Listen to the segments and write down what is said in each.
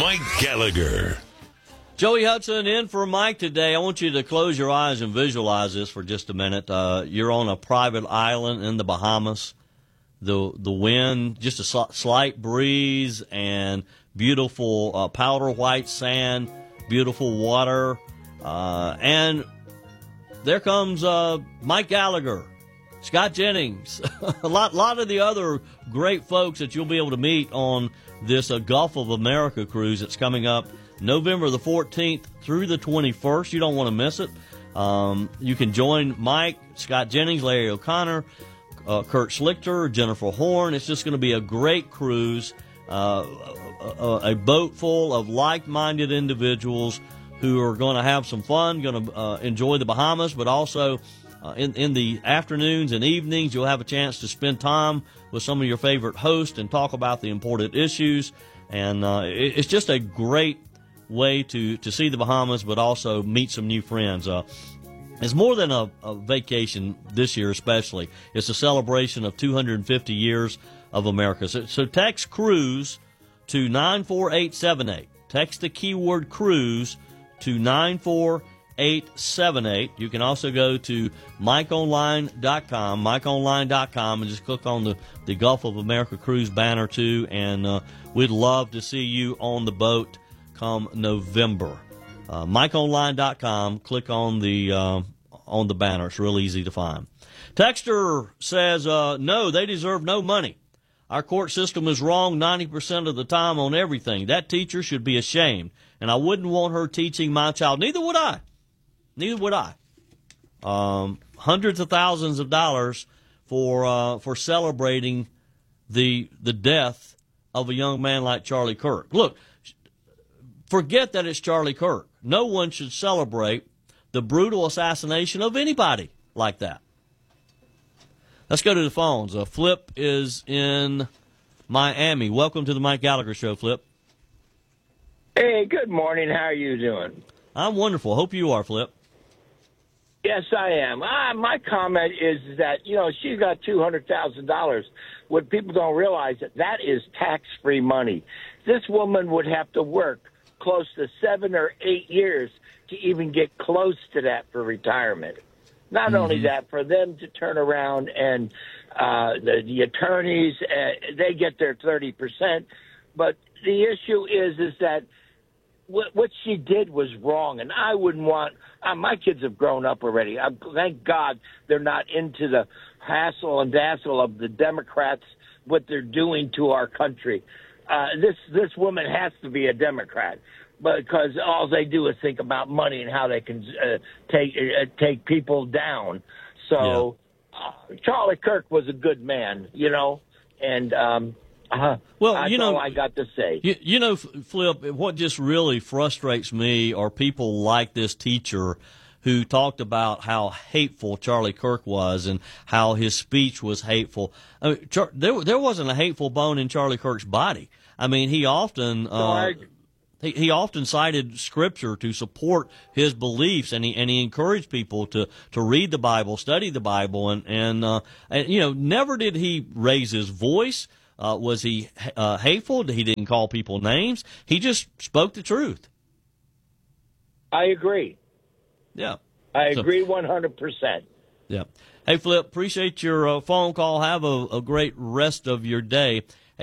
Mike Gallagher. Joey Hudson in for Mike today. I want you to close your eyes and visualize this for just a minute. You're on a private island in the Bahamas. The wind, just a slight breeze, and beautiful powder white sand, beautiful water, and there comes Mike Gallagher, Scott Jennings, a lot of the other great folks that you'll be able to meet on this Gulf of America cruise that's coming up November the 14th through the 21st. You don't want to miss it. You can join Mike, Scott Jennings, Larry O'Connor, Kurt Schlichter, Jennifer Horn. It's just going to be a great cruise, a boat full of like-minded individuals who are going to have some fun, going to enjoy the Bahamas, but also in the afternoons and evenings, you'll have a chance to spend time with some of your favorite hosts and talk about the important issues. And it's just a great way to see the Bahamas, but also meet some new friends. It's more than a vacation this year, especially. It's a celebration of 250 years of America. So text cruise to 94878. Text the keyword cruise to 94878. You can also go to MikeOnline.com, and just click on the Gulf of America cruise banner too, and we'd love to see you on the boat come November. MikeOnline.com, click on the banner. It's real easy to find. Texter says, no, they deserve no money. Our court system is wrong 90% of the time on everything. That teacher should be ashamed, and I wouldn't want her teaching my child. Neither would I. Hundreds of thousands of dollars for celebrating the death of a young man like Charlie Kirk. Look, forget that it's Charlie Kirk. No one should celebrate the brutal assassination of anybody like that. Let's go to the phones. Flip is in Miami. Welcome to the Mike Gallagher Show, Flip. Hey, good morning. How are you doing? I'm wonderful. Hope you are, Flip. Yes, I am. My comment is that, she's got $200,000. What people don't realize that is tax-free money. This woman would have to work close to 7 or 8 years to even get close to that for retirement. Not only that, for them to turn around and the attorneys, they get their 30%. But the issue is that what she did was wrong, and I wouldn't want my kids have grown up already. Thank God they're not into the hassle and dazzle of the Democrats, what they're doing to our country. This woman has to be a Democrat, because all they do is think about money and how they can take people down. So Charlie Kirk was a good man, and well, that's all I got to say. Flip, what just really frustrates me are people like this teacher who talked about how hateful Charlie Kirk was and how his speech was hateful. I mean, there wasn't a hateful bone in Charlie Kirk's body. I mean, he often he often cited Scripture to support his beliefs, and he encouraged people to read the Bible, study the Bible, and never did he raise his voice. Was he hateful? He didn't call people names. He just spoke the truth. I agree. Yeah. I agree 100%. Yeah. Hey, Flip, appreciate your phone call. Have a great rest of your day.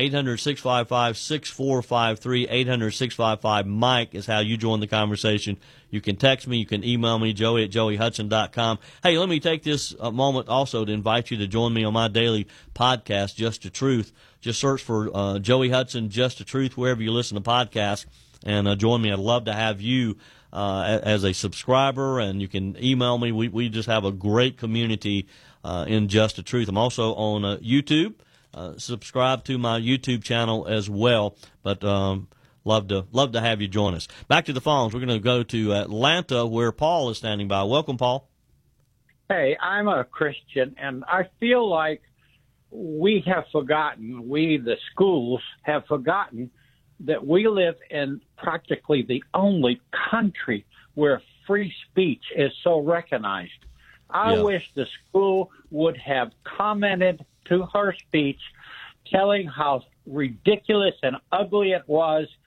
800-655-6453, 800-655-MIKE is how you join the conversation. You can text me. You can email me, joey@joeyhudson.com. Hey, let me take this moment also to invite you to join me on my daily podcast, Just the Truth. Just search for Joey Hudson, Just the Truth, wherever you listen to podcasts, and join me. I'd love to have you as a subscriber, and you can email me. We just have a great community in Just the Truth. I'm also on YouTube. Subscribe to my YouTube channel as well, but love to have you join us. Back to the phones. We're going to go to Atlanta, where Paul is standing by. Welcome, Paul. Hey, I'm a Christian, and I feel like we, the schools, have forgotten that we live in practically the only country where free speech is so recognized. I wish the school would have commented to her speech, telling how ridiculous and ugly it was,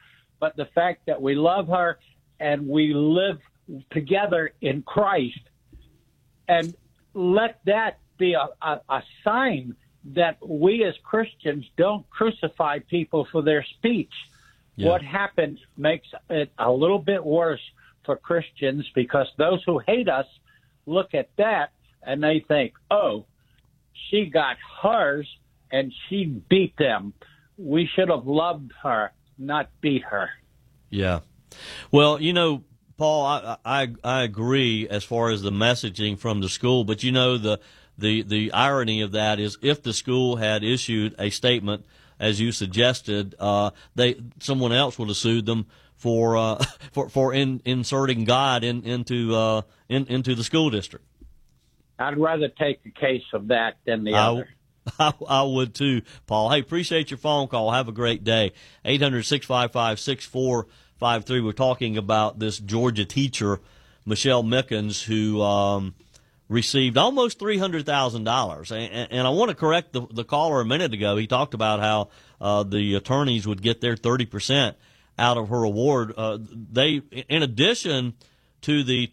but the fact that we love her and we live together in Christ. And let that be a sign that we as Christians don't crucify people for their speech. Yeah. What happens makes it a little bit worse for Christians, because those who hate us look at that and they think, oh, she got hers and she beat them. We should have loved her, not beat her. Yeah. Well, you know, Paul, I agree as far as the messaging from the school, but you know, the irony of that is if the school had issued a statement, as you suggested, someone else would have sued them for inserting God into the school district. I'd rather take the case of that than the other. I would too, Paul. Hey, appreciate your phone call. Have a great day. 800-655-6453. We're talking about this Georgia teacher, Michelle Mickens, who received almost $300,000. And I want to correct the caller a minute ago. He talked about how the attorneys would get their 30% out of her award. They, in addition to the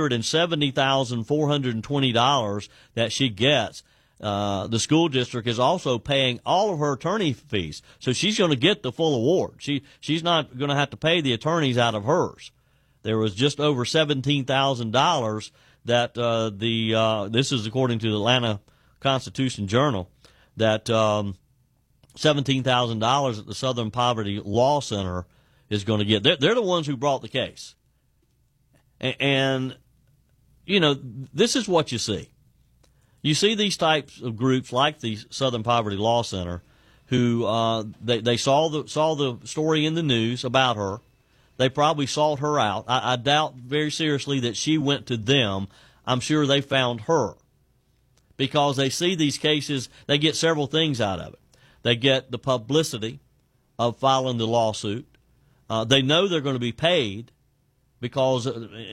$270,420 that she gets, the school district is also paying all of her attorney fees. So she's going to get the full award. She's not going to have to pay the attorneys out of hers. There was just over $17,000 that this is according to the Atlanta Constitution-Journal, that $17,000 that the Southern Poverty Law Center is going to get. They're the ones who brought the case. And, you know, this is what you see. You see these types of groups like the Southern Poverty Law Center who they saw the story in the news about her. They probably sought her out. I doubt very seriously that she went to them. I'm sure they found her because they see these cases. They get several things out of it. They get the publicity of filing the lawsuit. They know they're going to be paid because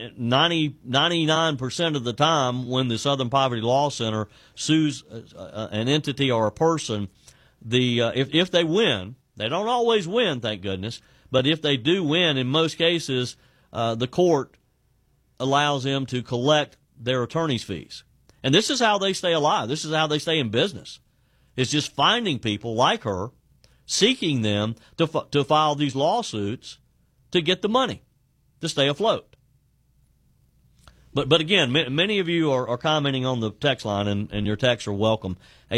99% of the time when the Southern Poverty Law Center sues an entity or a person, if they win, they don't always win, thank goodness, but if they do win, in most cases, the court allows them to collect their attorney's fees. And this is how they stay alive. This is how they stay in business. It's just finding people like her, seeking them to file these lawsuits to get the money, to stay afloat. But again, many of you are commenting on the text line, and your texts are welcome,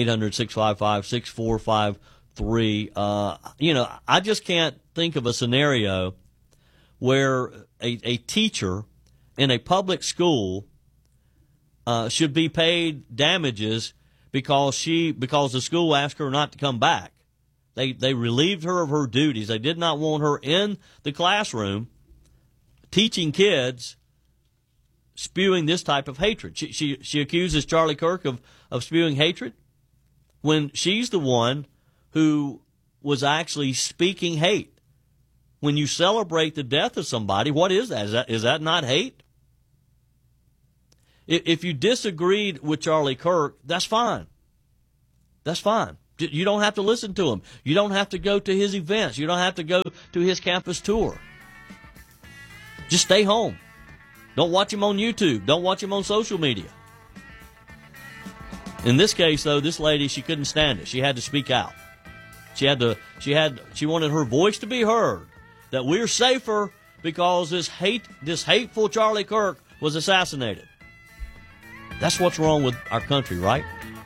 800-655-6453. You know, I just can't think of a scenario where a teacher in a public school should be paid damages because the school asked her not to come back. They relieved her of her duties. They did not want her in the classroom teaching kids, spewing this type of hatred. She accuses Charlie Kirk of spewing hatred when she's the one who was actually speaking hate. When you celebrate the death of somebody, what is that? Is that not hate? If you disagreed with Charlie Kirk, that's fine. That's fine. You don't have to listen to him. You don't have to go to his events. You don't have to go to his campus tour. Just stay home. Don't watch him on YouTube. Don't watch him on social media. In this case, though, this lady, she couldn't stand it. She had to speak out. She wanted her voice to be heard. That we're safer because this hateful Charlie Kirk was assassinated. That's what's wrong with our country, right?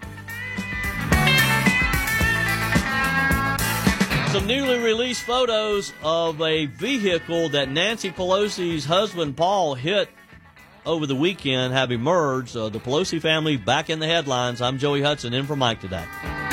Some newly released photos of a vehicle that Nancy Pelosi's husband, Paul, hit over the weekend have emerged. The Pelosi family back in the headlines. I'm Joey Hudson, in for Mike today.